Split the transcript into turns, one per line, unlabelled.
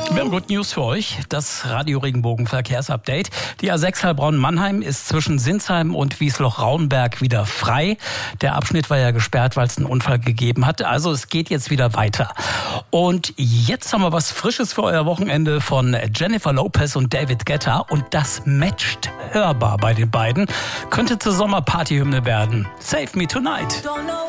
Wir haben Good News für euch, das Radio-Regenbogen-Verkehrsupdate. Die A6 Heilbronn-Mannheim ist zwischen Sinsheim und Wiesloch-Rauenberg wieder frei. Der Abschnitt war ja gesperrt, weil es einen Unfall gegeben hat. Also es geht jetzt wieder weiter. Und jetzt haben wir was Frisches für euer Wochenende von Jennifer Lopez und David Guetta. Und das matcht hörbar bei den beiden. Könnte zur Sommerpartyhymne werden. Save Me Tonight.